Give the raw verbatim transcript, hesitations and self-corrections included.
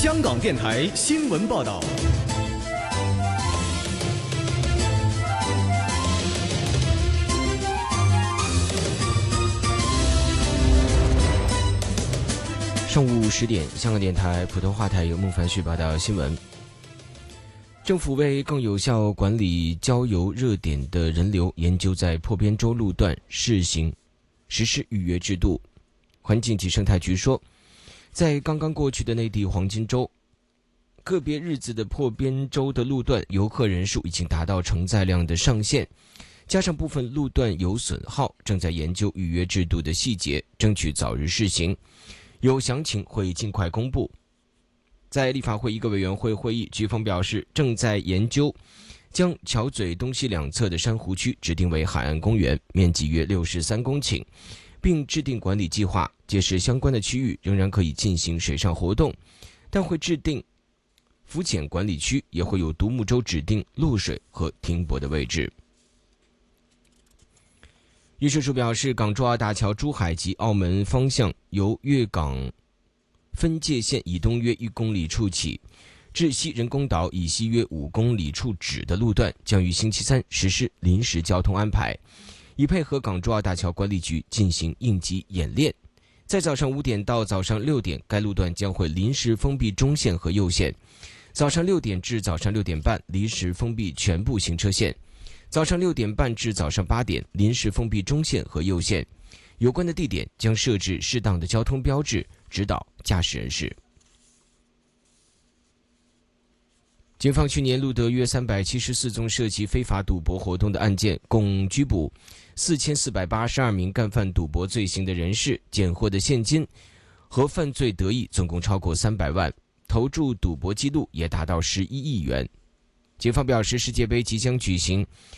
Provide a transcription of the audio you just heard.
香港电台新闻报道。 上午十点，香港电台普通话台由孟凡旭报道新闻。政府为更有效管理郊游热点的人流，研究在破边洲路段试行实施预约制度。环境及生态局说，在刚刚过去的内地黄金周，个别日子的破边洲的路段游客人数已经达到承载量的上限，加上部分路段有损耗，正在研究预约制度的细节，争取早日试行。有详情会尽快公布。在立法会一个委员会会议，局方表示正在研究将桥嘴东西两侧的珊瑚区指定为海岸公园，面积约六十三公顷，并制定管理计划，届时相关的区域仍然可以进行水上活动，但会制定浮潜管理区，也会有独木舟指定落水和停泊的位置。运输署表示，港珠澳大桥珠海及澳门方向由粤港分界线以东约一公里处起，至西人工岛以西约五公里处止的路段，将于星期三实施临时交通安排，以配合港珠澳大桥管理局进行应急演练。在早上五点到早上六点，该路段将会临时封闭中线和右线；早上六点至早上六点半，临时封闭全部行车线。早上六点半至早上八点，临时封闭中线和右线。有关的地点将设置适当的交通标志，指导驾驶人士。警方去年录得约三百七十四宗涉及非法赌博活动的案件，共拘捕四千四百八十二名干犯赌博罪行的人士，检获的现金和犯罪得益总共超过三百万，投注赌博记录也达到十一亿元。警方表示，世界杯即将举行，